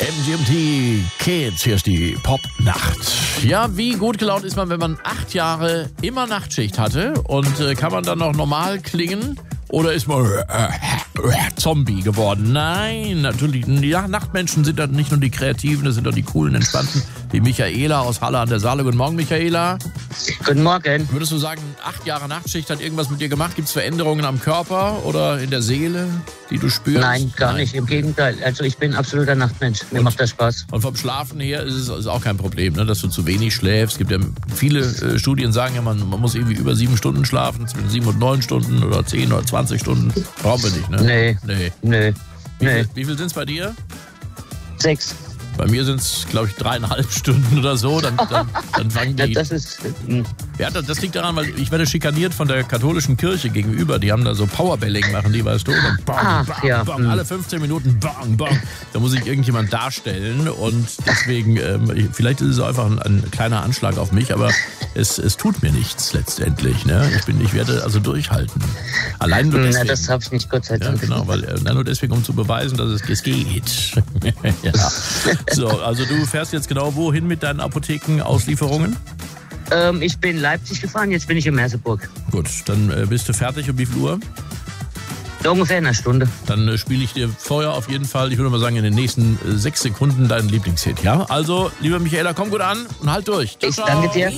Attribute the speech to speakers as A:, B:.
A: MGMT Kids, hier ist die Popnacht. Ja, wie gut gelaunt ist man, wenn man 8 Jahre immer Nachtschicht hatte und kann man dann noch normal klingen? Oder ist man Zombie geworden? Nein, natürlich. Ja, Nachtmenschen sind dann nicht nur die Kreativen, das sind doch die coolen, entspannten. Die Michaela aus Halle an der Saale. Guten Morgen, Michaela.
B: Guten Morgen.
A: Würdest du sagen, 8 Jahre Nachtschicht hat irgendwas mit dir gemacht? Gibt es Veränderungen am Körper oder in der Seele, die du spürst?
B: Nein, gar nicht. Im Gegenteil. Also ich bin absoluter Nachtmensch. Mir macht das Spaß.
A: Und vom Schlafen her ist es auch kein Problem, ne, dass du zu wenig schläfst. Es gibt ja viele Studien, sagen ja, man muss irgendwie über 7 Stunden schlafen, zwischen 7 und 9 Stunden oder 10 oder 20 Stunden. Brauchen wir nicht, ne?
B: Nee.
A: Wie viel sind es bei dir?
B: 6.
A: Bei mir sind es, glaube ich, 3,5 Stunden oder so. Dann fangen die.
B: Das ist.
A: Ja, das liegt daran, weil ich werde schikaniert von der katholischen Kirche gegenüber. Die haben da so Powerbelling, machen die, weißt du? Und bang, bang,
B: ja.
A: bang, alle 15 Minuten, bang, bang. Da muss ich irgendjemand darstellen. Und deswegen, vielleicht ist es einfach ein kleiner Anschlag auf mich, aber es tut mir nichts letztendlich. Ne? Ich werde also durchhalten. Allein nur deswegen.
B: Na, das habe ich nicht, Gott sei Dank.
A: Ja, genau, weil nur deswegen, um zu beweisen, dass es geht. Ja. So, also du fährst jetzt genau wohin mit deinen Apothekenauslieferungen?
B: Ich bin Leipzig gefahren, jetzt bin ich in Merseburg.
A: Gut, dann bist du fertig. Um wie viel Uhr?
B: Ungefähr in einer Stunde.
A: Dann spiele ich dir vorher auf jeden Fall, ich würde mal sagen, in den nächsten 6 Sekunden deinen Lieblingshit, ja? Also, lieber Michaela, komm gut an und halt durch. Ciao,
B: Ich danke dir.